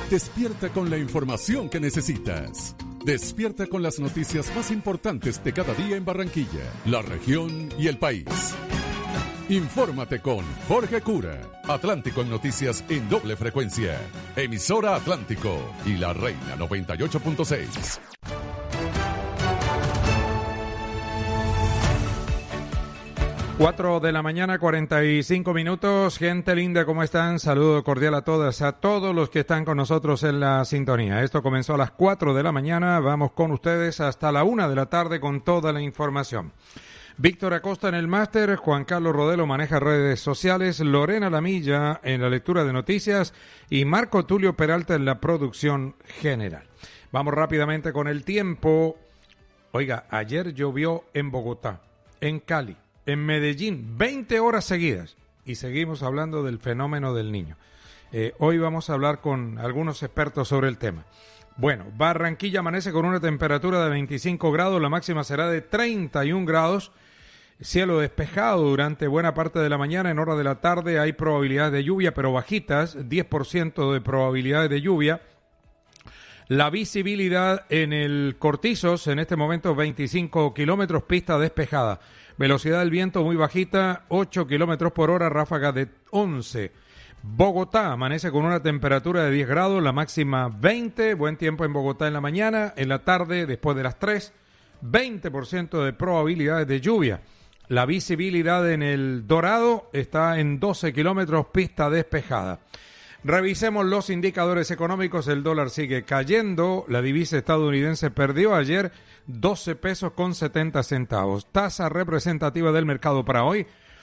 Despierta con la información que necesitas. Despierta con las noticias más importantes de cada día en Barranquilla, la región y el país. Infórmate con Jorge Cura, Atlántico en Noticias en doble frecuencia. Emisora Atlántico y La Reina 98.6. 4 de la mañana, 45 minutos. Gente linda, ¿cómo están? Saludo cordial a todas, a todos los que están con nosotros en la sintonía. Esto comenzó a las 4 de la mañana. Vamos con ustedes hasta la 1 de la tarde con toda la información. Víctor Acosta en el máster, Juan Carlos Rodelo maneja redes sociales, Lorena Lamilla en la lectura de noticias y Marco Tulio Peralta en la producción general. Vamos rápidamente con el tiempo. Oiga, ayer llovió en Bogotá, en Cali, en Medellín, 20 horas seguidas. Y seguimos hablando del fenómeno del Niño. Hoy vamos a hablar con algunos expertos sobre el tema. Bueno, Barranquilla amanece con una temperatura de 25 grados, la máxima será de 31 grados. Cielo despejado durante buena parte de la mañana, en hora de la tarde hay probabilidades de lluvia, pero bajitas, 10% de probabilidades de lluvia. La visibilidad en el Cortizos, en este momento 25 kilómetros, pista despejada. Velocidad del viento muy bajita, 8 kilómetros por hora, ráfaga de 11. Bogotá amanece con una temperatura de 10 grados, la máxima 20. Buen tiempo en Bogotá en la mañana, en la tarde, después de las 3, 20% de probabilidades de lluvia. La visibilidad en el Dorado está en 12 kilómetros, pista despejada. Revisemos los indicadores económicos. El dólar sigue cayendo. La divisa estadounidense perdió ayer 12 pesos con 70 centavos. Tasa representativa del mercado para hoy,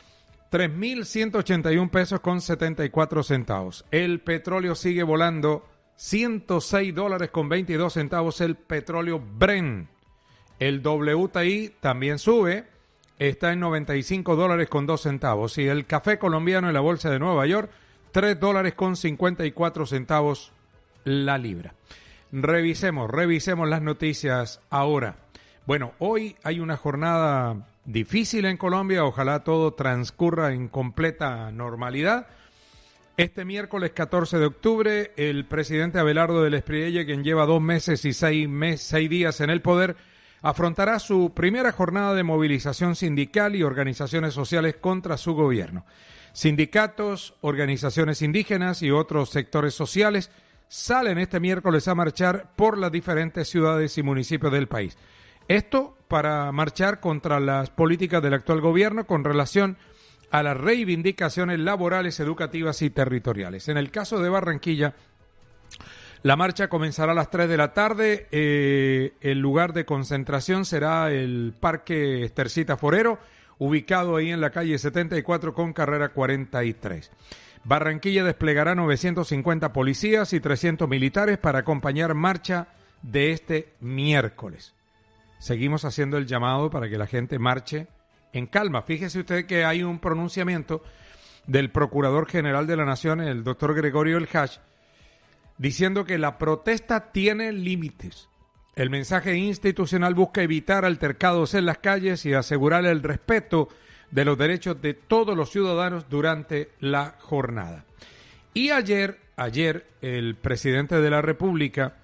3.181 pesos con 74 centavos. El petróleo sigue volando, 106 dólares con 22 centavos el petróleo Brent. El WTI también sube, está en 95 dólares con 2 centavos. Y el café colombiano en la bolsa de Nueva York, 3 dólares con 54 centavos la libra. Revisemos las noticias ahora. Bueno, hoy hay una jornada difícil en Colombia, ojalá todo transcurra en completa normalidad. Este miércoles 14 de octubre, el presidente Abelardo del Espriella, quien lleva 2 meses y 6 días en el poder, afrontará su primera jornada de movilización sindical y organizaciones sociales contra su gobierno. Sindicatos, organizaciones indígenas y otros sectores sociales salen este miércoles a marchar por las diferentes ciudades y municipios del país. Esto para marchar contra las políticas del actual gobierno con relación a las reivindicaciones laborales, educativas y territoriales. En el caso de Barranquilla, la marcha comenzará a las 3 de la tarde. El lugar de concentración será el Parque Estercita Forero, ubicado ahí en la calle 74 con carrera 43. Barranquilla desplegará 950 policías y 300 militares para acompañar marcha de este miércoles. Seguimos haciendo el llamado para que la gente marche en calma. Fíjese usted que hay un pronunciamiento del Procurador General de la Nación, el doctor Gregorio El Hach, diciendo que la protesta tiene límites. El mensaje institucional busca evitar altercados en las calles y asegurar el respeto de los derechos de todos los ciudadanos durante la jornada. Y ayer el presidente de la República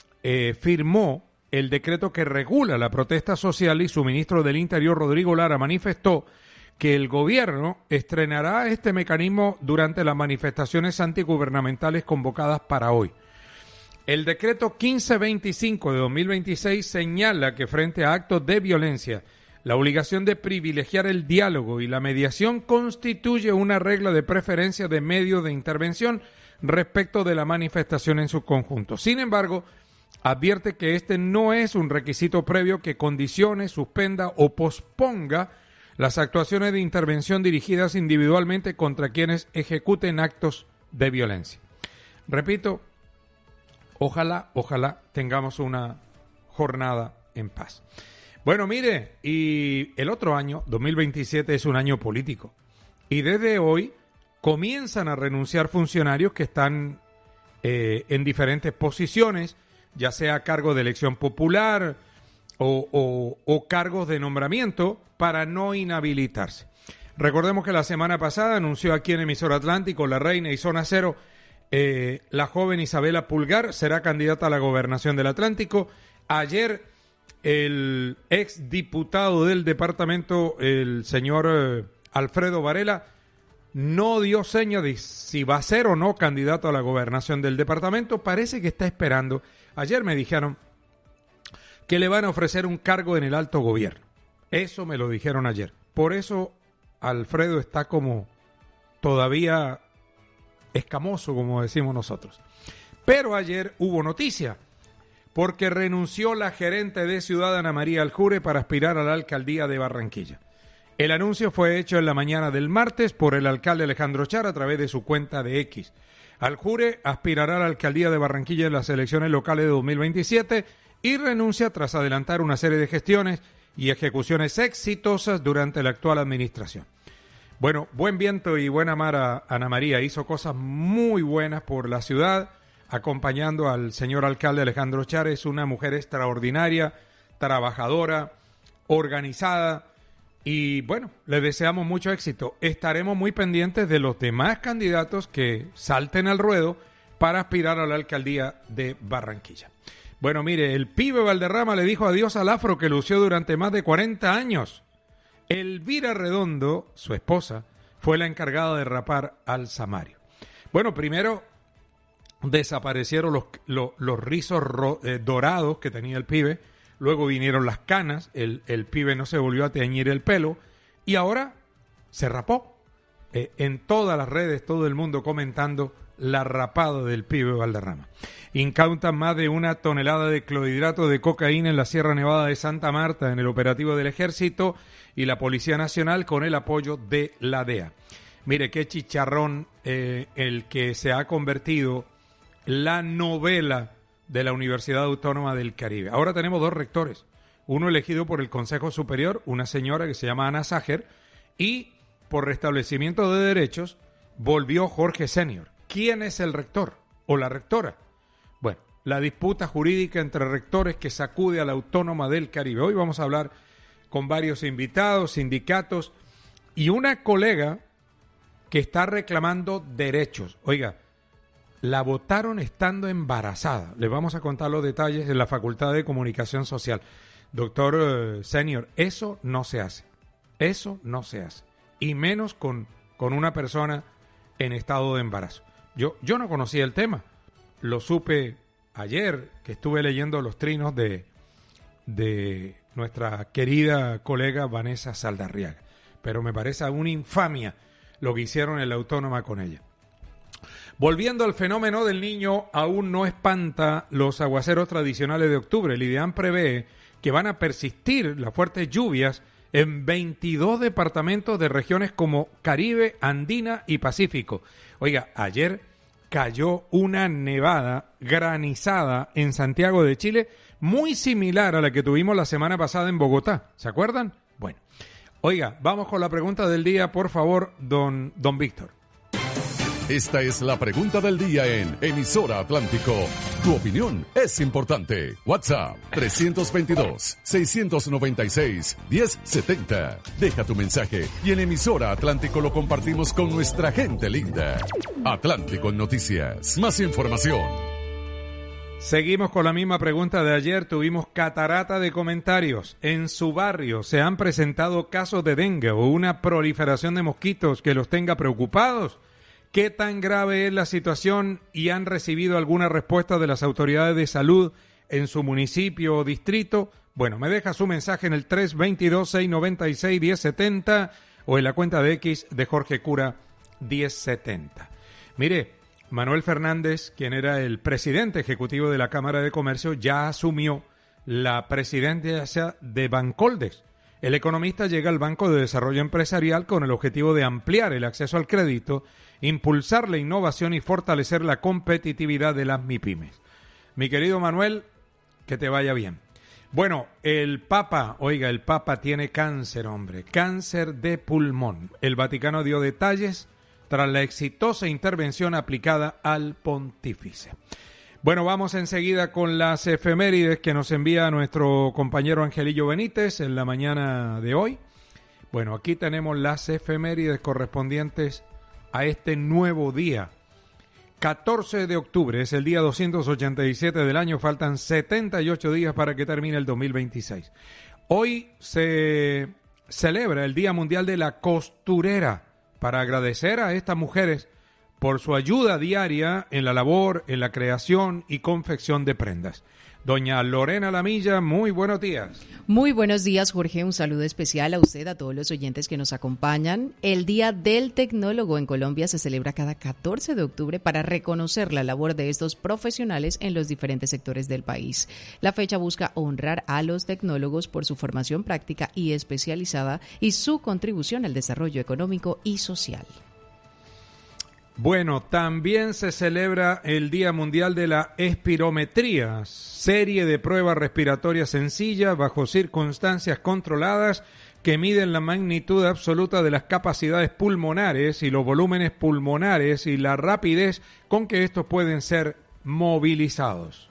firmó el decreto que regula la protesta social y su ministro del Interior, Rodrigo Lara, manifestó que el gobierno estrenará este mecanismo durante las manifestaciones antigubernamentales convocadas para hoy. El decreto 1525 de 2026 señala que frente a actos de violencia, la obligación de privilegiar el diálogo y la mediación constituye una regla de preferencia de medio de intervención respecto de la manifestación en su conjunto. Sin embargo, advierte que este no es un requisito previo que condicione, suspenda o posponga las actuaciones de intervención dirigidas individualmente contra quienes ejecuten actos de violencia. Repito, ojalá tengamos una jornada en paz. Bueno, mire, y el otro año, 2027, es un año político. Y desde hoy comienzan a renunciar funcionarios que están en diferentes posiciones, ya sea a cargo de elección popular o cargos de nombramiento, para no inhabilitarse. Recordemos que la semana pasada anunció aquí en Emisora Atlántico, La Reina y Zona Cero La joven Isabela Pulgar será candidata a la gobernación del Atlántico. Ayer el exdiputado del departamento, el señor Alfredo Varela, no dio seña de si va a ser o no candidato a la gobernación del departamento. Parece que está esperando. Ayer me dijeron que le van a ofrecer un cargo en el alto gobierno. Eso me lo dijeron ayer. Por eso Alfredo está como todavía escamoso, como decimos nosotros. Pero ayer hubo noticia, porque renunció la gerente de Ciudad Ana María Aljure para aspirar a la alcaldía de Barranquilla. El anuncio fue hecho en la mañana del martes por el alcalde Alejandro Char a través de su cuenta de X. Aljure aspirará a la alcaldía de Barranquilla en las elecciones locales de 2027 y renuncia tras adelantar una serie de gestiones y ejecuciones exitosas durante la actual administración. Bueno, buen viento y buena mar a Ana María. Hizo cosas muy buenas por la ciudad, acompañando al señor alcalde Alejandro Char. Es una mujer extraordinaria, trabajadora, organizada. Y bueno, le deseamos mucho éxito. Estaremos muy pendientes de los demás candidatos que salten al ruedo para aspirar a la alcaldía de Barranquilla. Bueno, mire, el pibe Valderrama le dijo adiós al afro que lució durante más de 40 años. Elvira Redondo, su esposa, fue la encargada de rapar al Samario. Bueno, primero desaparecieron los rizos dorados que tenía el pibe. Luego vinieron las canas, el pibe no se volvió a teñir el pelo y ahora se rapó. En todas las redes, todo el mundo comentando la rapada del pibe Valderrama. Incautan más de 1 tonelada de clorhidrato de cocaína en la Sierra Nevada de Santa Marta en el operativo del Ejército y la Policía Nacional con el apoyo de la DEA. Mire qué chicharrón el que se ha convertido la novela de la Universidad Autónoma del Caribe. Ahora tenemos 2 rectores, uno elegido por el Consejo Superior, una señora que se llama Ana Ságer, y por restablecimiento de derechos volvió Jorge Senior. ¿Quién es el rector o la rectora? Bueno, la disputa jurídica entre rectores que sacude a la Autónoma del Caribe. Hoy vamos a hablar con varios invitados, sindicatos y una colega que está reclamando derechos. Oiga, la votaron estando embarazada. Les vamos a contar los detalles en la Facultad de Comunicación Social. Doctor Senior, eso no se hace. Eso no se hace. Y menos con una persona en estado de embarazo. Yo no conocía el tema. Lo supe ayer que estuve leyendo los trinos de nuestra querida colega Vanessa Saldarriaga. Pero me parece una infamia lo que hicieron en la Autónoma con ella. Volviendo al fenómeno del Niño, aún no espanta los aguaceros tradicionales de octubre. El IDEAM prevé que van a persistir las fuertes lluvias en 22 departamentos de regiones como Caribe, Andina y Pacífico. Oiga, ayer cayó una nevada granizada en Santiago de Chile, muy similar a la que tuvimos la semana pasada en Bogotá. ¿Se acuerdan? Bueno, oiga, vamos con la pregunta del día, por favor, don Víctor. Esta es la pregunta del día en Emisora Atlántico. Tu opinión es importante. WhatsApp 322-696-1070. Deja tu mensaje y en Emisora Atlántico lo compartimos con nuestra gente linda. Atlántico en Noticias. Más información. Seguimos con la misma pregunta de ayer. Tuvimos catarata de comentarios. En su barrio se han presentado casos de dengue o una proliferación de mosquitos que los tenga preocupados. ¿Qué tan grave es la situación y han recibido alguna respuesta de las autoridades de salud en su municipio o distrito? Bueno, me deja su mensaje en el 322-696-1070 o en la cuenta de X de Jorge Cura 1070. Mire, Manuel Fernández, quien era el presidente ejecutivo de la Cámara de Comercio, ya asumió la presidencia de Bancoldes. El economista llega al Banco de Desarrollo Empresarial con el objetivo de ampliar el acceso al crédito, impulsar la innovación y fortalecer la competitividad de las MIPYMES. Mi querido Manuel, que te vaya bien. Bueno, el Papa tiene cáncer, hombre, cáncer de pulmón. El Vaticano dio detalles tras la exitosa intervención aplicada al pontífice. Bueno, vamos enseguida con las efemérides que nos envía nuestro compañero Angelillo Benítez en la mañana de hoy. Bueno, aquí tenemos las efemérides correspondientes a este nuevo día. 14 de octubre es el día 287 del año, faltan 78 días para que termine el 2026. Hoy se celebra el Día Mundial de la Costurera para agradecer a estas mujeres por su ayuda diaria en la labor, en la creación y confección de prendas. Doña Lorena Lamilla, muy buenos días. Muy buenos días, Jorge. Un saludo especial a usted, a todos los oyentes que nos acompañan. El Día del Tecnólogo en Colombia se celebra cada 14 de octubre para reconocer la labor de estos profesionales en los diferentes sectores del país. La fecha busca honrar a los tecnólogos por su formación práctica y especializada y su contribución al desarrollo económico y social. Bueno, también se celebra el Día Mundial de la Espirometría, serie de pruebas respiratorias sencillas bajo circunstancias controladas que miden la magnitud absoluta de las capacidades pulmonares y los volúmenes pulmonares y la rapidez con que estos pueden ser movilizados.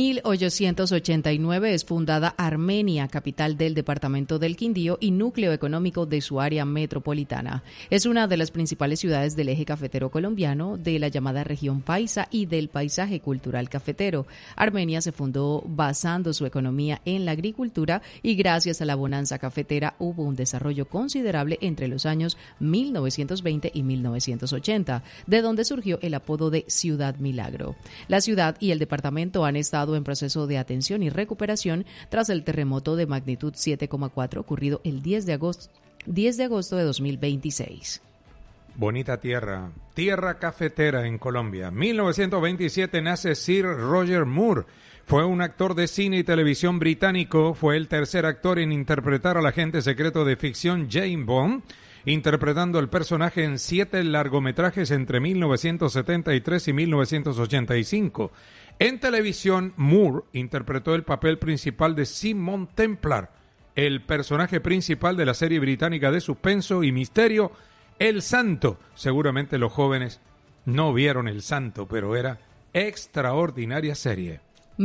1889 es fundada Armenia, capital del departamento del Quindío y núcleo económico de su área metropolitana. Es una de las principales ciudades del eje cafetero colombiano, de la llamada región paisa y del paisaje cultural cafetero. Armenia se fundó basando su economía en la agricultura y gracias a la bonanza cafetera hubo un desarrollo considerable entre los años 1920 y 1980, de donde surgió el apodo de Ciudad Milagro. La ciudad y el departamento han estado en proceso de atención y recuperación tras el terremoto de magnitud 7,4 ocurrido el 10 de agosto de 2026. Bonita tierra cafetera en Colombia. 1927 nace Sir Roger Moore. Fue un actor de cine y televisión británico. Fue el tercer actor en interpretar al agente secreto de ficción James Bond, interpretando el personaje en 7 largometrajes entre 1973 y 1985. En televisión, Moore interpretó el papel principal de Simon Templar, el personaje principal de la serie británica de suspenso y misterio El Santo. Seguramente los jóvenes no vieron El Santo, pero era extraordinaria serie.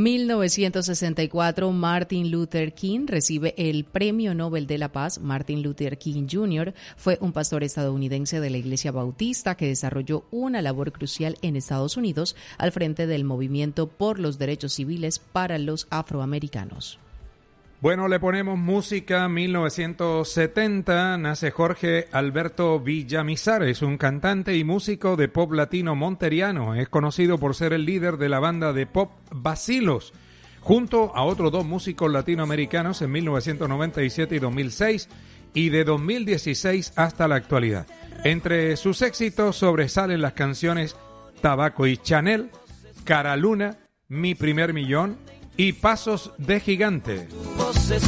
1964, Martin Luther King recibe el Premio Nobel de la Paz. Martin Luther King Jr. fue un pastor estadounidense de la Iglesia Bautista que desarrolló una labor crucial en Estados Unidos al frente del movimiento por los derechos civiles para los afroamericanos. Bueno, le ponemos música. 1970 nace Jorge Alberto Villamizar. Es un cantante y músico de pop latino monteriano. Es conocido por ser el líder de la banda de pop Bacilos, junto a otros 2 músicos latinoamericanos en 1997 y 2006 y de 2016 hasta la actualidad. Entre sus éxitos sobresalen las canciones Tabaco y Chanel, Cara Luna, Mi Primer Millón y Pasos de Gigante.